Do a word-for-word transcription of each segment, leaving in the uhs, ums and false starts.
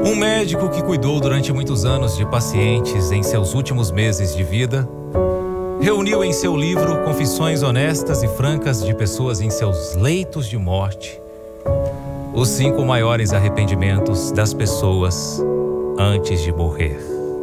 Um médico que cuidou durante muitos anos de pacientes em seus últimos meses de vida, reuniu em seu livro confissões honestas e francas de pessoas em seus leitos de morte, os cinco maiores arrependimentos das pessoas antes de morrer.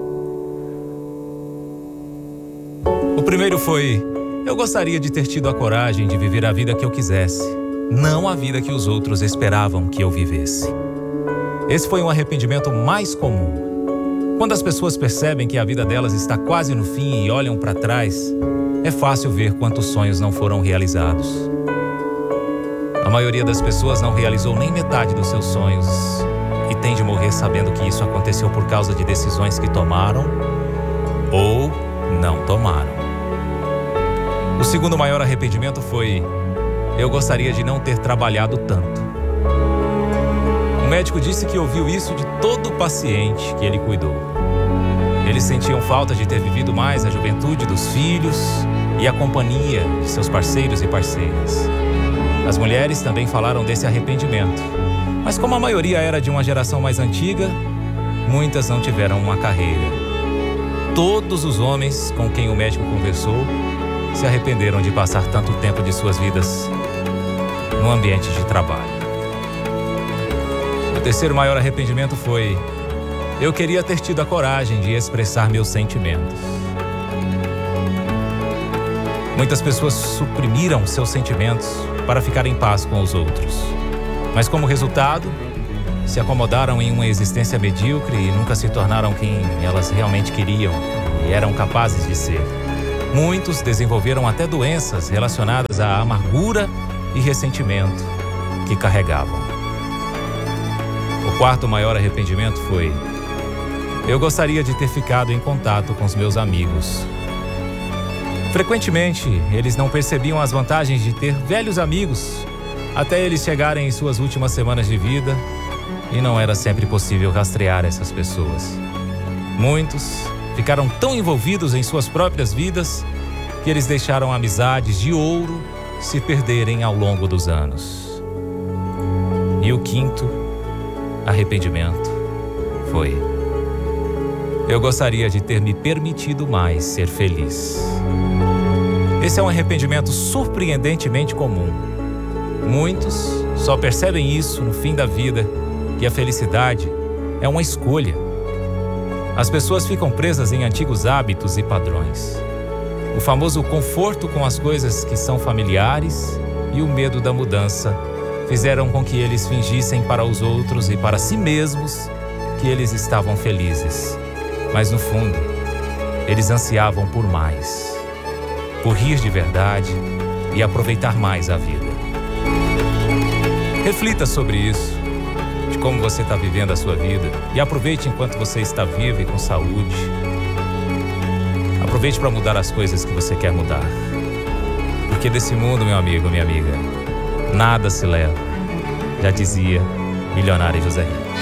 O primeiro foi: eu gostaria de ter tido a coragem de viver a vida que eu quisesse, não a vida que os outros esperavam que eu vivesse. Esse foi um arrependimento mais comum. Quando as pessoas percebem que a vida delas está quase no fim e olham para trás, é fácil ver quantos sonhos não foram realizados. A maioria das pessoas não realizou nem metade dos seus sonhos e tem de morrer sabendo que isso aconteceu por causa de decisões que tomaram ou não tomaram. O segundo maior arrependimento foi: eu gostaria de não ter trabalhado tanto. O médico disse que ouviu isso de todo paciente que ele cuidou. Eles sentiam falta de ter vivido mais a juventude dos filhos e a companhia de seus parceiros e parceiras. As mulheres também falaram desse arrependimento, mas como a maioria era de uma geração mais antiga, muitas não tiveram uma carreira. Todos os homens com quem o médico conversou se arrependeram de passar tanto tempo de suas vidas no ambiente de trabalho. O terceiro maior arrependimento foi: eu queria ter tido a coragem de expressar meus sentimentos. Muitas pessoas suprimiram seus sentimentos para ficar em paz com os outros, mas como resultado, se acomodaram em uma existência medíocre e nunca se tornaram quem elas realmente queriam e eram capazes de ser. Muitos desenvolveram até doenças relacionadas à amargura e ressentimento que carregavam. O quarto maior arrependimento foi: eu gostaria de ter ficado em contato com os meus amigos. Frequentemente, eles não percebiam as vantagens de ter velhos amigos até eles chegarem em suas últimas semanas de vida, e não era sempre possível rastrear essas pessoas. Muitos ficaram tão envolvidos em suas próprias vidas que eles deixaram amizades de ouro se perderem ao longo dos anos. E o quinto arrependimento foi: eu gostaria de ter me permitido mais ser feliz. Esse é um arrependimento surpreendentemente comum. Muitos só percebem isso no fim da vida, que a felicidade é uma escolha. As pessoas ficam presas em antigos hábitos e padrões. O famoso conforto com as coisas que são familiares e o medo da mudança fizeram com que eles fingissem para os outros e para si mesmos que eles estavam felizes. Mas no fundo, eles ansiavam por mais, por rir de verdade e aproveitar mais a vida. Reflita sobre isso, de como você está vivendo a sua vida, e aproveite enquanto você está vivo e com saúde. Aproveite para mudar as coisas que você quer mudar. Porque desse mundo, meu amigo, minha amiga, nada se leva. Já dizia Milionário José Rico.